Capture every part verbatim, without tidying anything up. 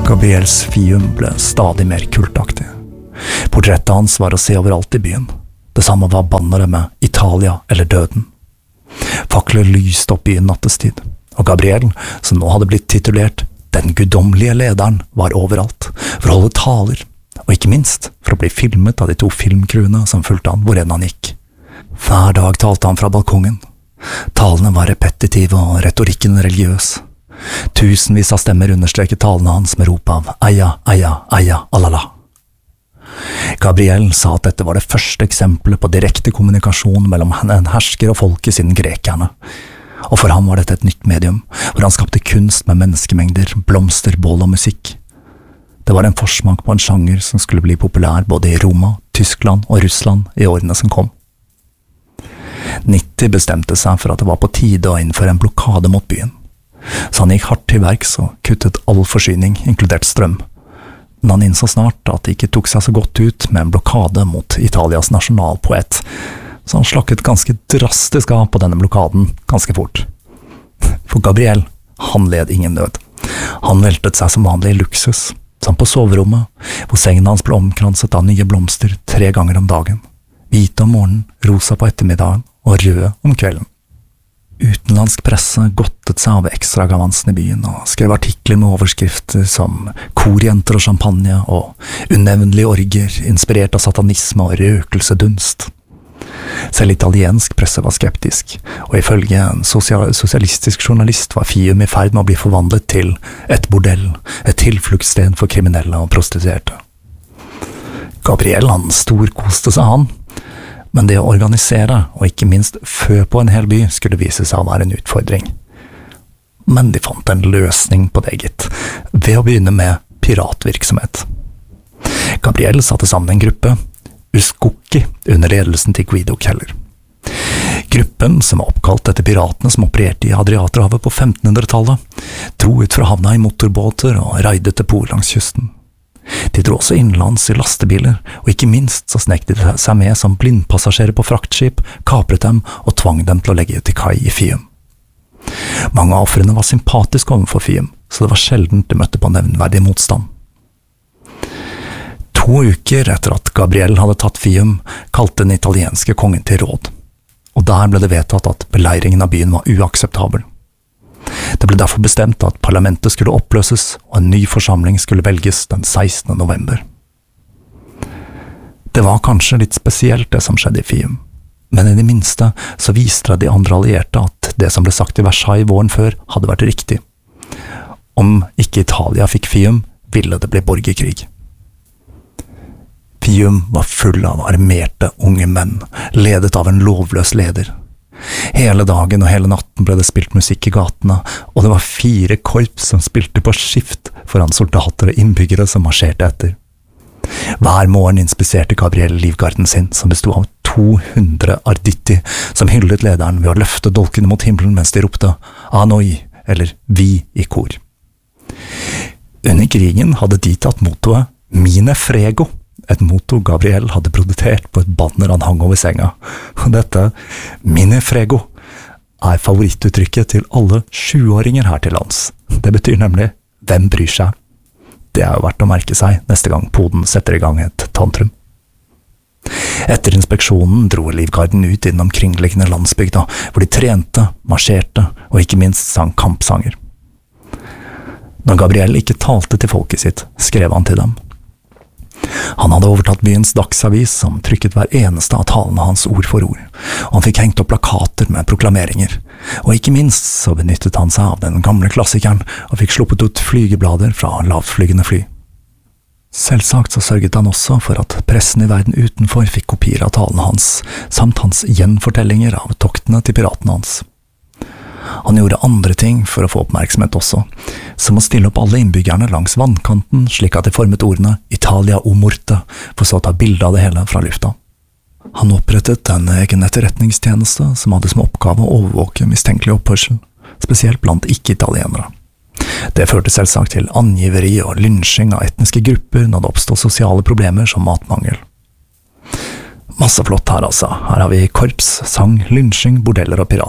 Gabriels Fium ble stadig mer kultaktig. Portrettet hans var å se overalt i byen. Det samme var bannere med Italia eller døden. Fakler lyste opp i nattestid, og Gabriel, som nå hadde blitt titulert «Den guddommelige lederen», var overalt, for å holde taler, og ikke minst for å bli filmet av de to filmcrewene som fulgte han hvor enn han gikk. Hver dag talte han fra balkongen. Talene var repetitive og retorikken religiøs. Tusenvis av stemmer understreket talene hans med rop av «Eia, eia, eia, alala». Gabriel sa at dette var det første eksempelet på direkte kommunikasjon mellom en hersker og folket siden grekerne. Og for ham var dette et nytt medium, hvor han skapte kunst med menneskemengder, blomster, bål og musikk. Det var en forsmak på en sjanger som skulle bli populær både i Roma, Tyskland og Russland i årene som kom. Nitti bestemte seg for at det var på tide å innføre en blokade mot byen. Så han gikk hardt til verks og kuttet all forsyning, inkludert strøm. Men han innså snart at det ikke tok seg så godt ut med en blokade mot Italias nasjonalpoet, så han slakket ganske drastisk av på denne blokaden ganske fort. For Gabriel, han led ingen nød. Han veltet seg som vanlig i luksus, som på soverommet, hvor sengen hans ble omkranset av nye blomster tre ganger om dagen. Hvite om morgenen, rosa på ettermiddagen og røde om kvelden. Utenlandsk presse godtet seg av ekstragavansen i byen og skrev artikler med overskrifter som «Korjenter og champagne» og «Unevnelige orger, inspirert av satanisme og røkelsedunst». Selv italiensk presse var skeptisk, og ifølge en sosial sosialistisk journalist var Fium i ferd med å bli forvandlet til et bordell, et tilfluktssted for kriminelle og prostituerte. Gabriel, han storkoste seg han, men det å organisere, og ikke minst fø på en hel by, skulle vise seg å være en utfordring. Men de fant en løsning på det, gitt, ved å begynne med piratvirksomhet. Gabriel satte sammen en gruppe, Uskokki, under ledelsen til Guido Keller. Gruppen, som var oppkalt etter piratene som opererte i Adriaterhavet på femtenhundretallet, dro ut fra havna i motorbåter og raidet til Pol langs kysten. De dro også innenlands i lastebiler, og ikke minst så snekte de seg med som blindpassasjerer på fraktskip, kapret dem og tvang dem til å legge til kai i Fium. Mange av ofrene var sympatiske overfor Fium, så det var sjelden de møtte på nevnverdig motstand. To uker etter at Gabriel hadde tatt Fium, kalte den italienske kongen til råd, og der ble det vedtatt at beleiringen av byen var uakseptabel. Det ble derfor bestemt at parlamentet skulle oppløses, og en ny forsamling skulle velges den sekstende november. Det var kanskje litt spesielt det som skjedde i Fium, men i det minste så viste det de andre allierte at det som ble sagt i Versailles våren før hadde vært riktig. Om ikke Italia fikk Fium, ville det bli borgerkrig. Fium var full av armerte unge menn, ledet av en lovløs leder. Hele dagen og hele natten ble det spilt musikk i gatene, og det var fire korps som spilte på skift foran soldater og innbyggere som marsjerte etter. Hver morgen inspiserte Gabriel livgarden sin, som bestod av to hundre arditti, som hyllet lederen ved å løfte dolkene mot himmelen mens de ropte «Anoi», eller «Vi» i kor. Under krigen hadde de tatt mottoet «Mine frego», et motto Gabriel hadde produsert på et banner han hang over senga. Og dette, «Mine frego», er favorittuttrykket til alle sjuåringer her til lands. Det betyr nemlig «Hvem bryr seg?» Det er jo verdt å merke seg neste gang poden setter i gang et tantrum. Etter inspeksjonen dro livgarden ut i den omkringliggende landsbygda, hvor de trente, marsjerte og ikke minst sang kampsanger. Når Gabriel ikke talte til folket sitt, skrev han til dem. Han hadde overtatt byens dagsavis som trykket hver eneste av talene hans ord for ord, og han fikk hengt opp plakater med proklameringer, og ikke minst så benyttet han seg av den gamle klassikeren og fikk sluppet ut flygeblader fra lavtflygende fly. Selvsagt så sørget han også for at pressen i verden utenfor fikk kopier av talene hans, samt hans gjenfortellinger av toktene til piratene hans. Han gjorde andre ting for å få oppmerksomhet også, som å stille opp alle innbyggerne langs vannkanten slik at de formet ordene «Italia o morte», for så å ta bilde av det hele fra lufta. Han opprettet en egen etterretningstjeneste som hadde som oppgave å overvåke mistenkelig oppførsel, spesielt blant ikke-italienere. Det førte selvsagt til angiveri og lynsjing av etniske grupper når det oppstod sosiale problemer som matmangel. Masse flott her altså. Her har vi korps, sang, lynsjing, bordeller og pirater.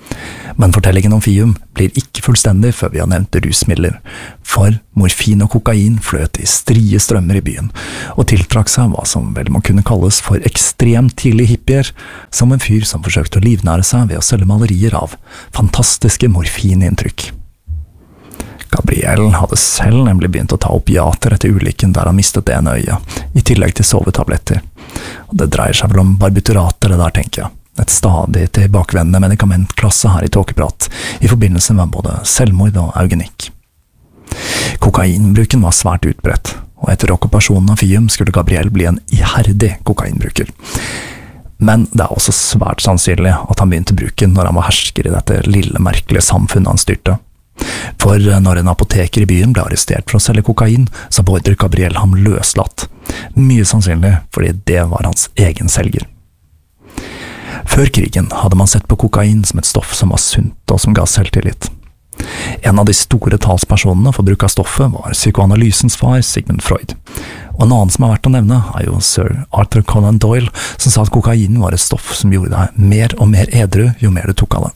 Men fortellingen om Fium blir ikke fullstendig før vi har nevnt rusmidler, for morfin og kokain fløt i strie strømmer i byen, og tiltrakk seg hva som vel må kunne kalles for ekstremt tidlig hippier, som en fyr som forsøkte å livnære seg ved å selge malerier av fantastiske morfininntrykk. Gabriel hadde selv nemlig begynt å ta opiater etter ulykken der han mistet det ene øyet, i tillegg til sovetabletter. Og det dreier seg vel om barbiturater det der, tenker jeg. Et stadig tilbakevendende medikamentklasse her i Tåkeprat, i forbindelse med både selvmord og eugenikk. Kokainbruken var svært utbredt, og etter okkupasjonen av Fium skulle Gabriel bli en iherdig kokainbruker. Men det er også svært sannsynlig at han begynte bruken når han var hersker i dette lille, merkelige samfunnet han styrte. For når en apoteker i byen ble arrestert for å selge kokain, så beordret Gabriel ham løslatt. Mye sannsynlig fordi det var hans egen selger. Før krigen hadde man sett på kokain som et stoff som var sunt og som ga selvtillit. En av de store talspersonene for bruk av stoffet var psykoanalysens far, Sigmund Freud. Og en annen som er verdt å nevne er jo sir Arthur Conan Doyle, som sa at kokain var et stoff som gjorde deg mer og mer edru jo mer du tok av det.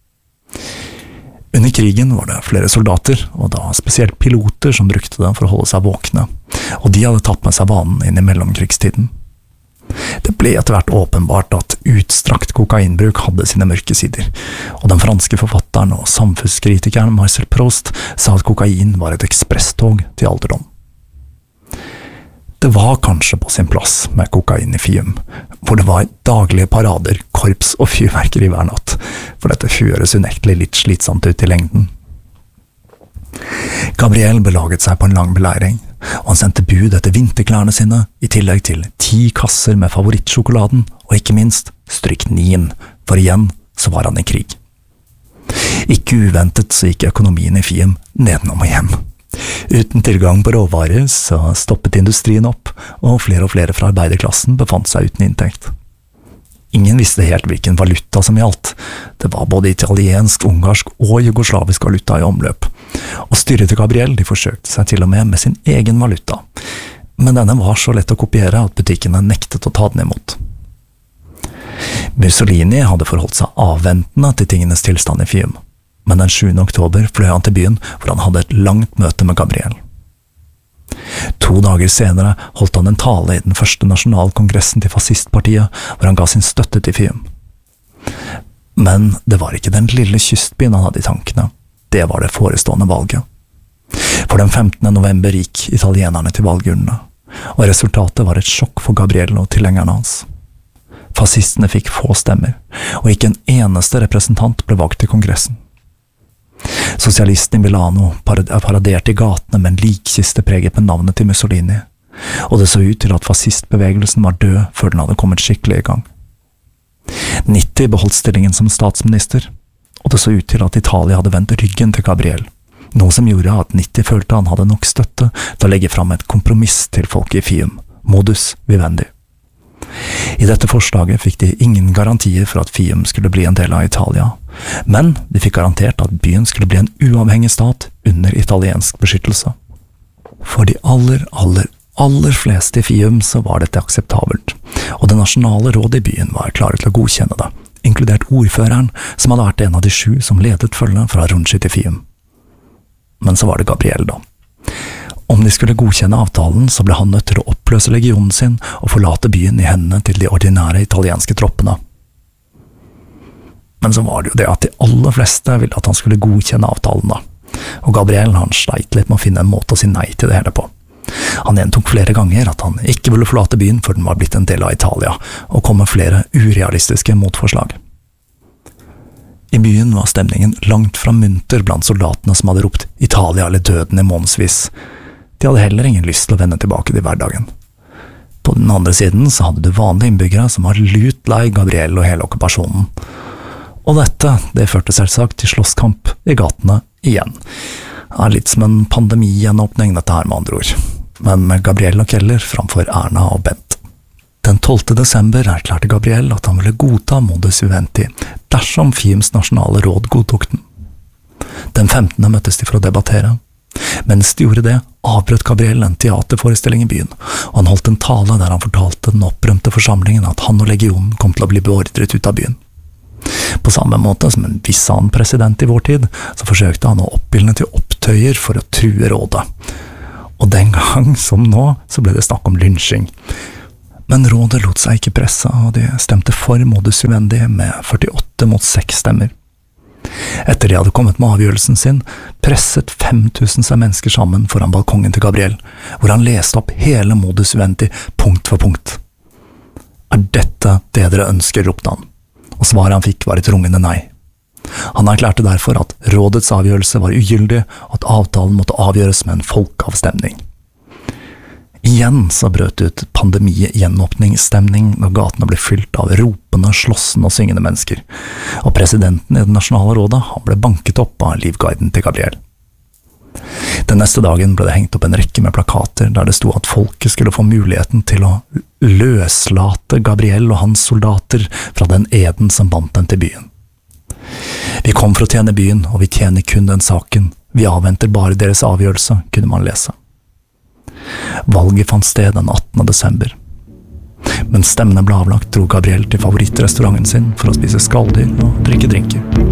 Under krigen var det flere soldater, og da spesielt piloter, som brukte det for å holde seg våkne, og de hadde tatt med seg vanen inn i mellomkrigstiden. Det ble etter hvert åpenbart at utstrakt kokainbruk hadde sine mørke sider, og den franske forfatteren og samfunnskritikeren Marcel Proust sa at kokain var et ekspresstog til alderdom. Det var kanskje på sin plass med kokain i Fium, hvor det var daglige parader, korps og fyrverkeri hver natt, for dette høres unektelig litt slitsomt ut i lengden. Gabriel belaget seg på en lang beleiring, og han sendte bud etter vinterklærne sine, i tillegg til ti kasser med favorittsjokoladen, og ikke minst stryknin, for igjen så var han i krig. Ikke uventet så gikk økonomien i Fium nedenom og hjem. Uten tilgang på råvarer så stoppet industrien opp, og flere og flere fra arbeiderklassen befant seg uten inntekt. Ingen visste helt hvilken valuta som gjaldt. Det var både italiensk, ungarsk og jugoslavisk valuta i omløp. Og styret til Gabriel de forsøkte seg til og med med sin egen valuta. Men denne var så lett å kopiere at butikkene nektet å ta den imot. Mussolini hadde forholdt seg avventende til tingenes tilstand i Fium, men den sjuende oktober fløy han til byen hvor han hadde et langt møte med Gabriel. To dager senere holdt han en tale i den første nasjonalkongressen til fascistpartiet, hvor han ga sin støtte til Fium. Men det var ikke den lille kystbyen han hadde i tankene, det var det forestående valget. For den femtende november gikk italienerne til valgurnene, og resultatet var et sjokk for Gabriel og tilhengerne hans. Fascistene fikk få stemmer, og ikke en eneste representant ble valgt til kongressen. Sosialisten i Milano paraderte i gatene med en likkiste preget med navnet til Mussolini, og det så ut til at fascistbevegelsen var død før den hadde kommet skikkelig i gang. Nitti beholdt stillingen som statsminister, og det så ut til at Italia hadde vendt ryggen til Gabriel, noe som gjorde at Nitti følte han hadde nok støtte til å legge fram et kompromiss til folket i Fium, modus vivendi. I dette forslaget fikk de ingen garantier for at Fium skulle bli en del av Italia, men de fikk garantert at byen skulle bli en uavhengig stat under italiensk beskyttelse. For de aller, aller, aller fleste i Fium så var dette akseptabelt, og det nasjonale rådet i byen var klare til å godkjenne det, inkludert ordføreren, som hadde vært en av de sju som ledet følget fra Runci til Fium. Men så var det Gabriel da. Om de skulle godkjenne avtalen, så ble han nødt til å oppløse legionen sin og forlate byen i hendene til de ordinære italienske troppene. Men så var det jo det at de aller fleste ville at han skulle godkjenne avtalen da, og Gabriel han sleit litt med å finne en måte å si nei til det hele på. Han gjentok flere ganger at han ikke ville forlate byen før den var blitt en del av Italia, og kom med flere urealistiske motforslag. I byen var stemningen langt fra munter blant soldatene som hadde ropt Italia eller døden i månedsvis. De hadde heller ingen lyst til å vende tilbake til hverdagen. På den andre siden så hadde du vanlige innbyggere som var lut lei Gabriel og hele okkupasjonen. Og dette, det førte selvsagt til slåsskamp i gatene igjen. Det er litt som en pandemigjenåpning dette her med andre ord, men med Gabriel og Keller framfor Erna og Bent. Den tolvte desember erklærte Gabriel at han ville godta modus vivendi dersom Fiums nasjonale råd godtok den. Den femtende møttes de for å debattere. Mens de gjorde det, avbrøt Gabriel en teaterforestilling i byen, og han holdt en tale der han fortalte den opprømte forsamlingen at han og legionen kom til å bli beordret ut av byen. På samme måte som en viss annen president i vår tid, så forsøkte han å oppildne til opptøyer for å true rådet. Og den gang, som nå, så ble det snakk om lynsjing. Men rådet lot seg ikke presse, og de stemte for modus vivendi med førtiåtte mot seks stemmer. Etter de hadde kommet med avgjørelsen sin, presset fem tusen seg mennesker sammen foran balkongen til Gabriel, hvor han leste opp hele modus vivendi punkt for punkt. «Er dette det dere ønsker?» ropte han, og svaret han fikk var et rungende nei. Han erklærte derfor at rådets avgjørelse var ugyldig, og at avtalen måtte avgjøres med en folkeavstemning. Igjen så brøt ut pandemi-gjenåpningsstemning når gatene ble fylt av ropende, slåssende og syngende mennesker, og presidenten i det nasjonale rådet han ble banket opp av livguiden til Gabriel. Den neste dagen ble det hengt opp en rekke med plakater der det sto at folket skulle få muligheten til å løslate Gabriel og hans soldater fra den eden som bandt dem til byen. Vi kom for å tjene byen, og vi tjener kun den saken. Vi avventer bare deres avgjørelse, kunne man lese. Valget fant sted den attende desember. Mens stemmene ble avlagt, dro Gabriel til favorittrestauranten sin for å spise skalldyr og drikke drinker.